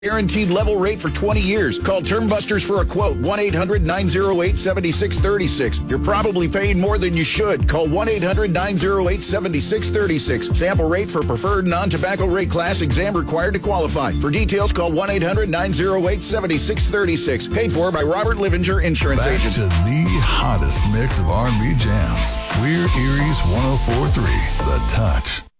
Guaranteed level rate for 20 years. Call Term Busters for a quote. 1-800-908-7636. You're probably paying more than you should. Call 1-800-908-7636. Sample rate for preferred non-tobacco rate class. Exam required to qualify. For details, call 1-800-908-7636. Paid for by Robert Livinger Insurance Back Agent. to the hottest mix of R&B jams. We're Erie's 104.3, The Touch.